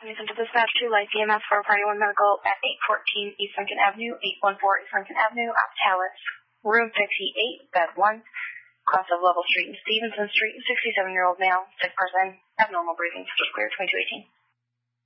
News into dispatch to Life EMS for Party 1 Medical at 814 East Lincoln Avenue, 814 East Lincoln Avenue, Aptalis, room 58, bed 1, cross of Level Street and Stevenson Street, 67-year-old male, sick person, abnormal breathing, still clear, 2218.